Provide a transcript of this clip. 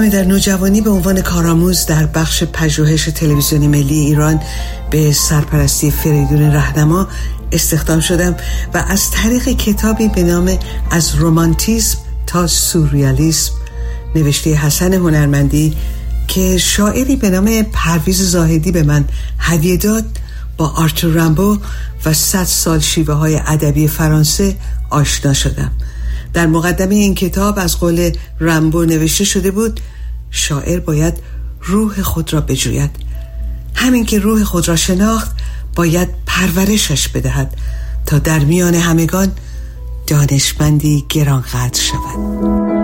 یادمه در نوجوانی به عنوان کارآموز در بخش پژوهش تلویزیونی ملی ایران به سرپرستی فریدون رهنما استخدام شدم و از طریق کتابی به نام از رمانتیسم تا سورئالیسم نوشته حسن هنرمندی که شاعری به نام پرویز زاهدی به من هدیه داد با آرتور رامبو و 100 سال شیوه های ادبی فرانسه آشنا شدم. در مقدمه این کتاب از قول رامبو نوشته شده بود شاعر باید روح خود را بجوید، همین که روح خود را شناخت باید پرورشش بدهد تا در میان همگان دانشمندی گرانقدر شود.